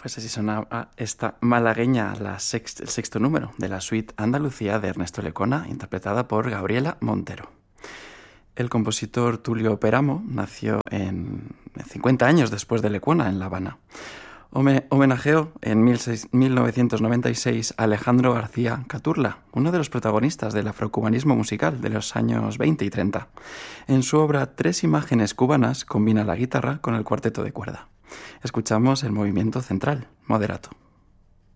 Pues así sonaba esta malagueña, el sexto número de la suite Andalucía de Ernesto Lecona, interpretada por Gabriela Montero. El compositor Tulio Peramo nació 50 años después de Lecona, en La Habana. Homenajeó en 1996 a Alejandro García Caturla, uno de los protagonistas del afrocubanismo musical de los años 20 y 30. En su obra Tres imágenes cubanas combina la guitarra con el cuarteto de cuerda. Escuchamos el movimiento central, moderato.